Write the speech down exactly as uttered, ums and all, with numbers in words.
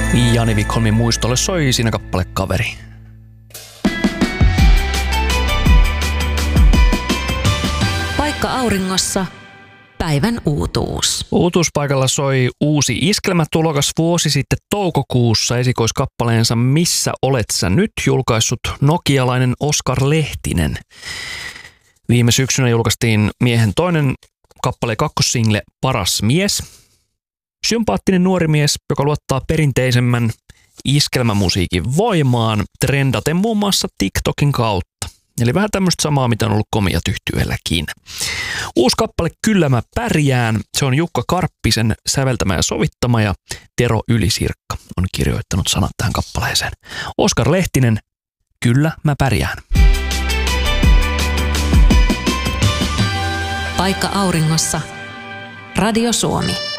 Jani Vikholmin muistolle soi siinä kappale Kaveri. Paikka auringossa. Päivän uutuus. Uutuuspaikalla soi uusi iskelmätulokas vuosi sitten toukokuussa esikoiskappaleensa Missä olet sä nyt julkaissut nokialainen Oskar Lehtinen. Viime syksynä julkaistiin miehen toinen kappale kakkossingle Paras mies. Sympaattinen nuori mies, joka luottaa perinteisemmän iskelmämusiikin voimaan trendaten muun muassa TikTokin kautta. Eli vähän tämmöistä samaa, mitä on ollut Komiat yhtyeelläkin. Uusi kappale Kyllä mä pärjään. Se on Jukka Karppisen säveltämä ja sovittama ja Tero Ylisirkka on kirjoittanut sanat tähän kappaleeseen. Oskar Lehtinen, Kyllä mä pärjään. Paikka auringossa. Radio Suomi.